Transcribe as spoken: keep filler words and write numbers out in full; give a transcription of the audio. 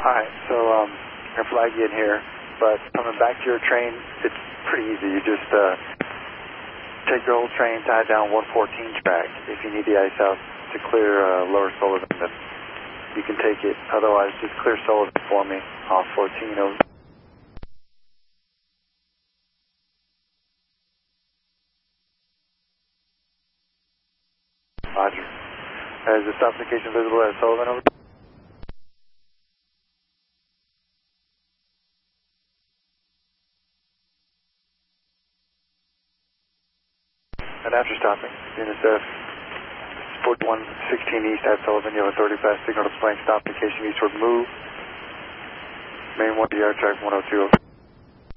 Alright, so um, I'm going to flag you in here, but coming back to your train, it's pretty easy. You just uh, take your old train, tie it down one fourteen track. If you need the ice out to clear uh, Lower Sullivan, then you can take it. Otherwise, just clear Sullivan for me off fourteen over. Roger. Is the stop indication visible at Sullivan over? And after stopping, Unit F forty-one sixteen East at Sullivan, you have authority pass signal displaying stop indication eastward move. Main one to yard track one oh two.